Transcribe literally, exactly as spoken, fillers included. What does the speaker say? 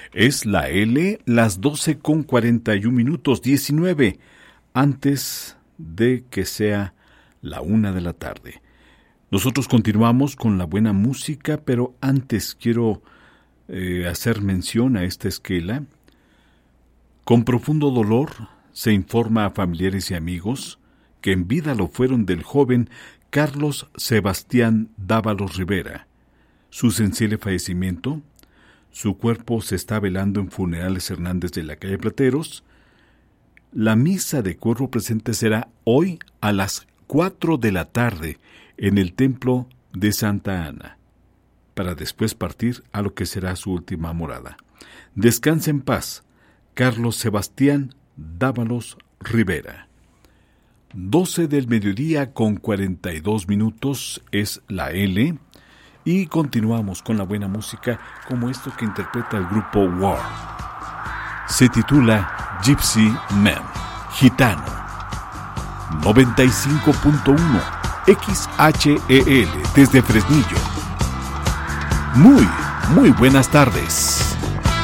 Es la L, las doce con cuarenta y un minutos, diecinueve, antes de que sea la una de la tarde. Nosotros continuamos con la buena música, pero antes quiero eh, hacer mención a esta esquela. Con profundo dolor se informa a familiares y amigos que en vida lo fueron del joven Carlos Sebastián Dávalos Rivera. Su sensible fallecimiento. Su cuerpo se está velando en Funerales Hernández de la calle Plateros. La misa de cuerpo presente será hoy a las cuatro de la tarde en el templo de Santa Ana, para después partir a lo que será su última morada. Descanse en paz, Carlos Sebastián Dávalos Rivera. doce del mediodía con cuarenta y dos minutos es la L. Y continuamos con la buena música, como esto que interpreta el grupo War. Se titula Gypsy Man, Gitano. noventa y cinco punto uno X H E L desde Fresnillo. Muy, muy buenas tardes.